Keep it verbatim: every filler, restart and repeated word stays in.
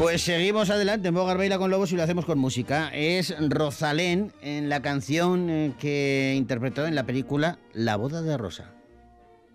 Pues seguimos adelante en Bogar Baila con Lobos y lo hacemos con música. Es Rosalén en la canción que interpretó en la película La boda de Rosa.